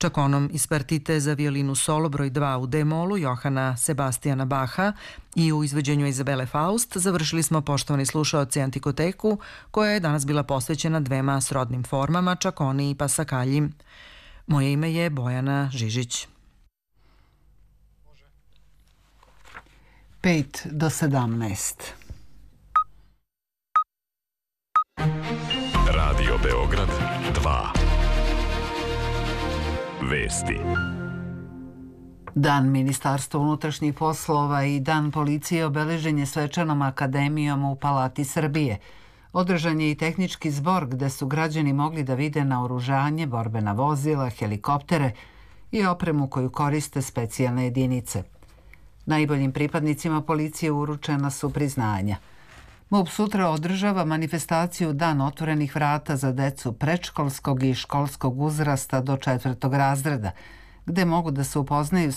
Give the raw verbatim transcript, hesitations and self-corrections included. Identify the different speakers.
Speaker 1: Čakonom iz partite za violinu solo broj dva u D-molu Johana Sebastijana Baha i u izvođenju Izabele Faust završili smo, poštovani slušaoci, Antikoteku, koja je danas bila posvećena dvema srodnim formama, čakoni i pasakalji. Moje ime je Bojana Žižić.
Speaker 2: pet do sedamnaest.
Speaker 3: Radio Beograd dva. Vesti.
Speaker 2: Dan Ministarstva unutrašnjih poslova i Dan policije obeležen je svečanom akademijom u Palati Srbije. Održan je i tehnički zbor gde su građani mogli da vide naoružanje, borbena vozila, helikoptere i opremu koju koriste specijalne jedinice. Najboljim pripadnicima policije uručena su priznanja. MUP sutra održava manifestaciju Dan otvorenih vrata za decu predškolskog i školskog uzrasta do četvrtog razreda, gde mogu da se upoznaju